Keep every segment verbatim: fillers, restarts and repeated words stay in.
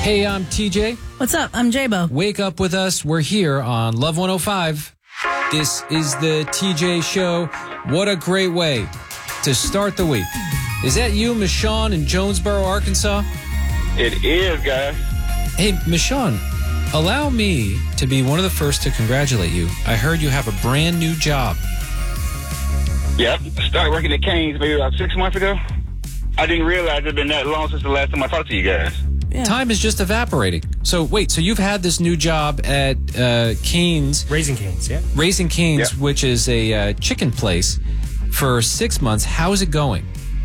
Hey, I'm T J. What's up? I'm J-Bo. Wake up with us. We're here on Love one oh five. This is the T J Show. What a great way to start the week. Is that you, Michonne, in Jonesboro, Arkansas? It is, guys. Hey, Michonne, allow me to be one of the first to congratulate you. I heard you have a brand new job. Yep. Started working at Cane's maybe about six months ago. I didn't realize it's been that long since the last time I talked to you guys. Yeah. Time is just evaporating. So, wait, so you've had this new job at uh, Cane's. Raising Cane's, yeah. Raising Cane's, Yep. which is a uh, chicken place, for six months. How's it going?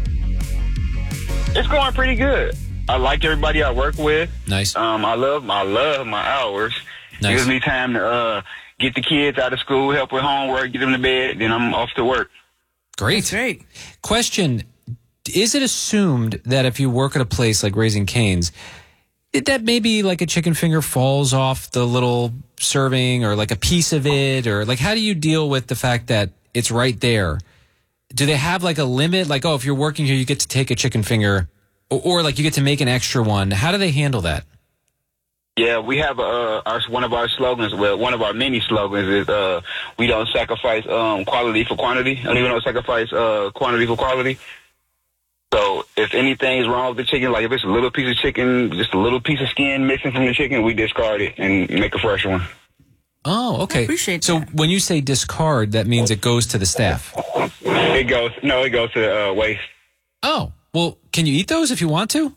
It's going pretty good. I like everybody I work with. Nice. Um, I love I love my hours. Nice. It gives me time to uh, get the kids out of school, help with homework, get them to bed, then I'm off to work. Great. That's great. Question, is it assumed that if you work at a place like Raising Cane's, that maybe like a chicken finger falls off the little serving or like a piece of it? Or like, how do you deal with the fact that it's right there? Do they have like a limit? Like, oh, if you're working here, you get to take a chicken finger, or, or like you get to make an extra one. How do they handle that? Yeah, we have uh, our one of our slogans. Well, one of our many slogans is uh, we don't sacrifice um, quality for quantity. And we don't sacrifice uh, quantity for quality. So if anything is wrong with the chicken, like if it's a little piece of chicken, just a little piece of skin missing from the chicken, we discard it and make a fresh one. Oh, okay. I appreciate so that. when you say discard, that means it goes to the staff. It goes no, it goes to uh, waste. Oh, well, can you eat those if you want to?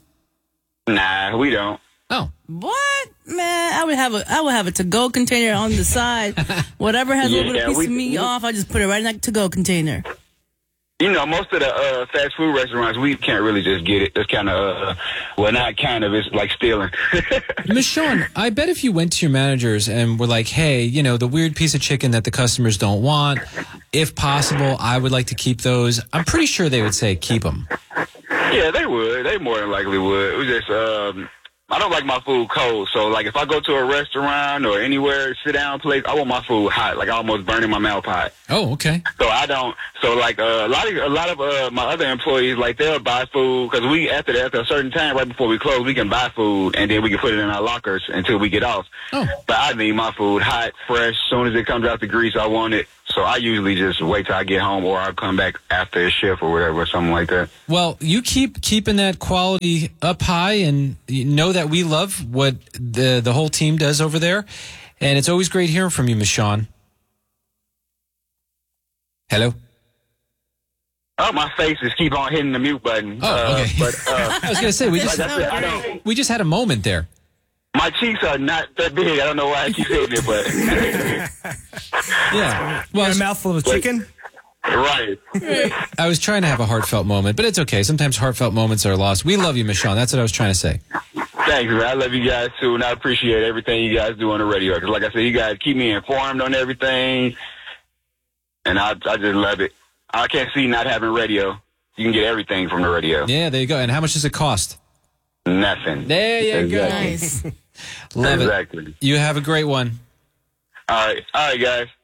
Nah, we don't. Oh, What? Man, I would have a I would have a to-go container on the side. Whatever has a little bit Yeah, of piece we- of meat off, I just put it right in that to-go container. You know, most of the uh, fast food restaurants, we can't really just get it. It's kind of, uh, well, not kind of, it's like stealing. Michonne, I bet if you went to your managers and were like, hey, you know, the weird piece of chicken that the customers don't want, if possible, I would like to keep those. I'm pretty sure they would say keep them. Yeah, they would. They more than likely would. It was just, um, I don't like my food cold. So, like, if I go to a restaurant or anywhere, sit down place, I want my food hot, like almost burning my mouth hot. Oh, okay. So I don't. So like uh, a lot of a lot of uh, my other employees, like they'll buy food because we after after a certain time right before we close, we can buy food and then we can put it in our lockers until we get off. Oh. But I need my food hot, fresh, soon as it comes out the grease. I want it. So I usually just wait till I get home or I'll come back after a shift or whatever, or something like that. Well, you keep keeping that quality up high, and you know that we love what the the whole team does over there. And it's always great hearing from you, Michonne. Hello? Oh, my face is keep on hitting the mute button. Oh, okay. Uh, but uh, I was going to say, we just, like I said, I don't. we just had a moment there. My cheeks are not that big. I don't know why I keep saying it, but Yeah. Well, Well, a mouthful of chicken? right. I was trying to have a heartfelt moment, but it's okay. Sometimes heartfelt moments are lost. We love you, Michonne. That's what I was trying to say. Thanks, man. I love you guys, too, and I appreciate everything you guys do on the radio. Because, like I said, you guys keep me informed on everything, and I, I just love it. I can't see not having radio. You can get everything from the radio. Yeah, there you go. And how much does it cost? Nothing. There you Exactly. Nice. Love Exactly. it. You have a great one. All right. All right, guys.